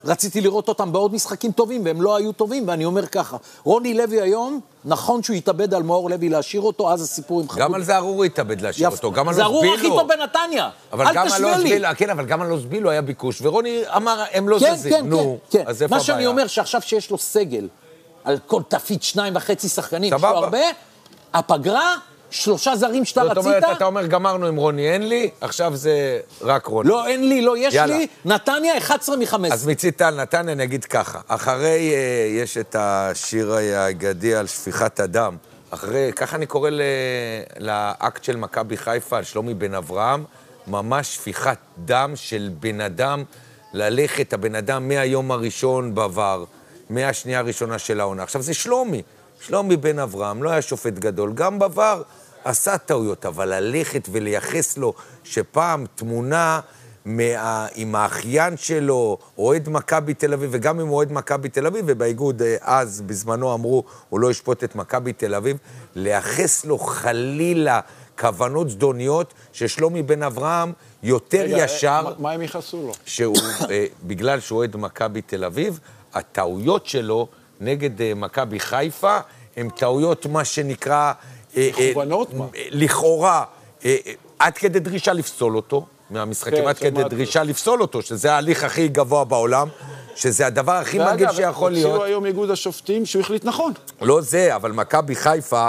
רציתי לראות אותם בעוד משחקים טובים, והם לא היו טובים, ואני אומר ככה, רוני לוי היום, נכון שהוא יתאבד על מאור לוי להשאיר אותו, אז הסיפור עם חתול. גם על זה ארורי יתאבד להשאיר אותו, גם על זה ארור הכי טוב בנתניה, אל תשווה לי. כן, אבל גם על אוסבילו היה ביקוש, ורוני אמר, הם לא זזים, נו, אז איפה הבעיה? מה שאני אומר, שעכשיו שיש לו סגל, על כל תפית 2.5 שחקנים, יש לו הרבה, הפגרה, 3 זרים שאתה רצית. זאת אומרת, אתה אומר, גמרנו עם רוני, אין לי, עכשיו זה רק רוני. לא, אין לי, לא, יש לי, נתניה 11 מ-15. אז מצית על נתניה, אני אגיד ככה, אחרי יש את השיר האגדי על שפיכת הדם, אחרי, ככה אני קורא לאקט של מכבי חיפה, על שלומי בן אברהם, ממש שפיכת דם של בן אדם, ללכת, הבן אדם מהיום הראשון בעבר, מהשנייה הראשונה של העונה. עכשיו זה שלומי בן אברהם, לא היה שופט גדול, גם בעבר עשה טעויות, אבל ללכת ולייחס לו שפעם תמונה עם האחיין שלו, אוהד מכבי תל אביב, וגם עם אוהד מכבי תל אביב, ובאיגוד אז בזמנו אמרו, הוא לא ישפוט את מכבי תל אביב, לייחס לו חלילה כוונות זדוניות, ששלומי בן אברהם יותר ישר. מה הם יחסו לו? שהוא, בגלל שהוא אוהד מכבי תל אביב, הטעויות שלו נגד מכבי חיפה, הם טעויות מה שנקרא מכוונות מה? לכאורה, עד כדי דרישה לפסול אותו, מהמשחקים עד כדי דרישה לפסול אותו, שזה ההליך הכי גבוה בעולם, שזה הדבר הכי מגעיל שיכול להיות. הוציאו היום איגוד השופטים שהוא החליט נכון. לא זה, אבל מכבי חיפה,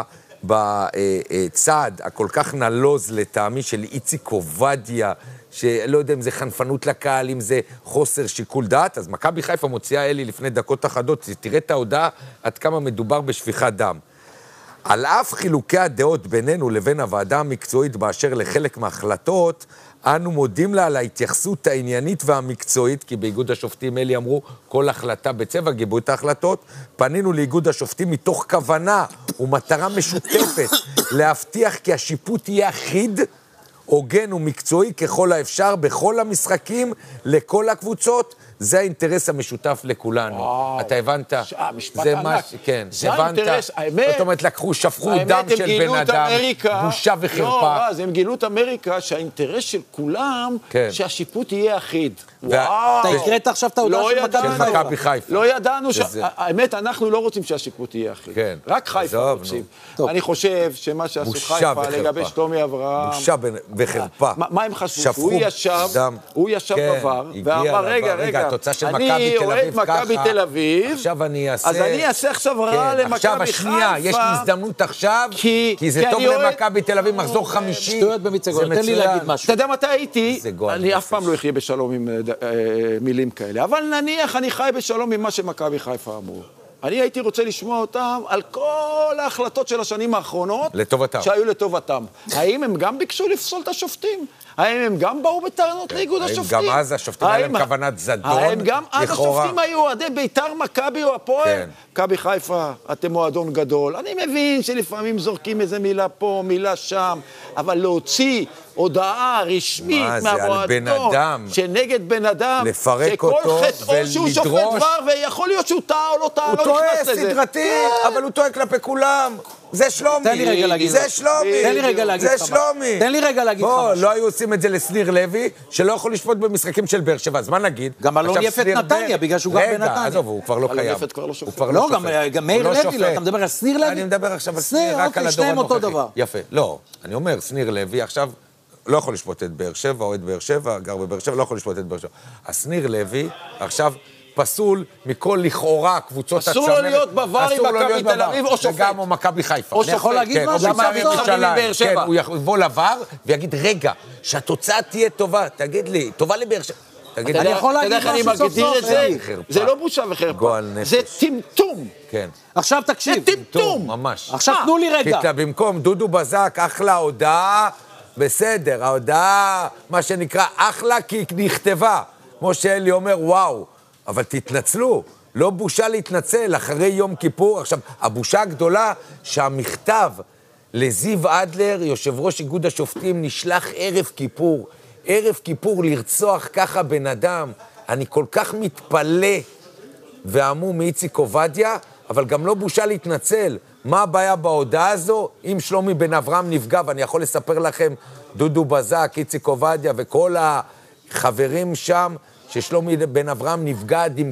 בצד הכל כך נלוז לטעמי של איציק עובדיה, שלא יודע אם זה חנפנות לקהל, אם זה חוסר שיקול דעת, אז מכבי חיפה מוציאה אלי לפני דקות אחדות, תראה את ההודעה עד כמה מדובר בשפיכת דם. על אף חילוקי הדעות בינינו לבין הוועדה המקצועית באשר לחלק מההחלטות, אנו מודים לה על ההתייחסות העניינית והמקצועית, כי באיגוד השופטים אלי אמרו, כל החלטה בצבע, גיבו את ההחלטות, פנינו לאיגוד השופטים מתוך כוונה ומטרה משותפת, להבטיח כי השיפוט יהיה אחיד, הוגן ומקצועי ככל האפשר, בכל המשחקים, לכל הקבוצות, זה האינטרס המשותף לכולנו. אתה הבנת? משפט ענק. כן, זה האינטרס, האמת. זאת אומרת, שפכו דם של בן אדם, בושה וחרפה. לא, אז הם גילו את אמריקה שהאינטרס של כולם, שהשיפוט יהיה אחיד. אתה הקראת עכשיו את ההודעה של מכבי חיפה. לא ידענו, האמת, אנחנו לא רוצים שהשיפוט יהיה אחיד. רק חיפה רוצים. אני חושב שמה שעשו חיפה לגבי שלומי אברהם, בושה וחרפה. מה הם חשבו? הוא ישב בבר, ואמר, רגע, אני אוהד מכבי תל אביב, עכשיו אני אעשה... אז אני אעשה עכשיו רע למכבי חיפה. עכשיו השנייה, יש לי הזדמנות עכשיו, כי זה טוב למכבי תל אביב, מחזור 50. שטויות במצגות, תן לי להגיד משהו. אתה יודע מתי הייתי? אני אף פעם לא אחיה בשלום עם מילים כאלה, אבל נניח אני חי בשלום עם מה שמכבי חיפה אמרו. אני הייתי רוצה לשמוע אותם על כל ההחלטות של השנים האחרונות, שהיו לטובתם. האם הם גם ביקשו לפסול את השופטים? האם הם גם באו בטענות לאיגוד השופטים? האם גם אז השופטים היה להם כוונת זדון? האם גם אז השופטים היו אוהדי בית"ר, מכבי או הפועל? מכבי חיפה, אתם מועדון גדול. אני מבין שלפעמים זורקים איזה מילה פה, מילה שם, אבל להוציא הודעה רשמית מהמועדון שנגד בן אדם, לפרק אותו ולדרוש, שהוא שופט דבר, ויכול להיות שהוא טעה או לא טעה, הוא טועה סדרתי, אבל הוא טועה כלפי כולם. זה שלומי. תן לי רגע להגיד. זה שלומי. תן לי רגע להגיד. זה שלומי. תן לי רגע להגיד לך משהו. לא היו עושים את זה לסניר לוי, שלא יכול לשפוט במשחקים של באר שבע. אז מה נגיד? גם אלון יפת נתניה, בגלל שהוא גם בנתניה. רגע, עזוב, הוא כבר לא קיים. אלון יפת כבר לא שופט. לא, גם מאיר לוי, לא, אתה מדבר על סניר לוי? אני מדבר עכשיו על סניר, רק על הדור הנוכחי. יפה. לא, אני אומר, סניר לוי עכשיו לא יכול לשפוט את באר שבע, או את באר שבע, גר בבאר שבע, לא יכול לשפוט את באר שבע. הסניר לוי עכשיו פסול מכל לכאורה קבוצות הצמרת. אסור לו להיות בבר עם מכבי תל אביב או שופט. וגם או מכבי חיפה. או יכול להגיד משהו. כן, הוא יבוא לבר ויגיד, רגע, שהתוצאה תהיה טובה. תגיד לי, טובה לבאר שבע. אני יכול להגיד משהו סוף סוף. זה לא בושה וחרפה. זה טמטום. כן. עכשיו תקשיב. זה טמטום. ממש. עכשיו תנו לי רגע. במקום דודו בזק, אחלה הודעה, בסדר, ההודעה, מה שנקרא, אחלה כי היא נכתבה. כמו שאלי אומר, וואו. אבל תתנצלו, לא בושה להתנצל אחרי יום כיפור. עכשיו, הבושה הגדולה שהמכתב לזיו אדלר, יושב ראש איגוד השופטים, נשלח ערב כיפור לרצוח ככה בן אדם. אני כל כך מתפלא ועמו מאיציק עובדיה, אבל גם לא בושה להתנצל. מה הבעיה בהודעה הזו? אם שלומי בן אברהם נפגע, ואני יכול לספר לכם, דודו בזק, איציק עובדיה וכל החברים שם, ששלומי בן אברהם נבגד עם